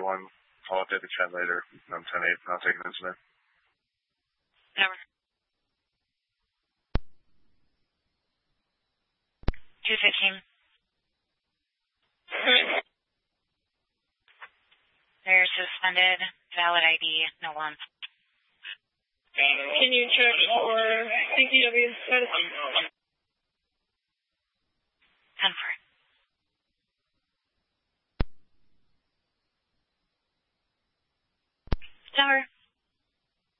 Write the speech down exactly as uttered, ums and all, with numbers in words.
one. I'll update the chat later. I'm ten eight. Not taking incident. Number. two fifteen. They're suspended. Valid I D. No one. Can you check for C P W status? ten four. Tower.